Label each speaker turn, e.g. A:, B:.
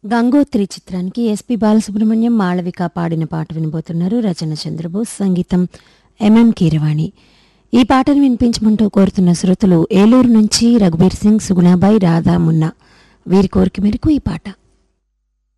A: గంగోత్రి చిత్రానికి ఎస్పి బాలసుబ్రహ్మణ్యం, మాళవిక పాడిన పాట వినబోతున్నారు. రచన చంద్రబోస్, సంగీతం ఎంఎం కీరవాణి. ఈ పాటను వినిపించమంటూ కోరుతున్న శ్రోతలు ఏలూరు నుంచి రఘుబీర్ సింగ్, సుగుణాబాయి, రాధా, మున్నా. వీరి కోరిక మేరకు ఈ పాట.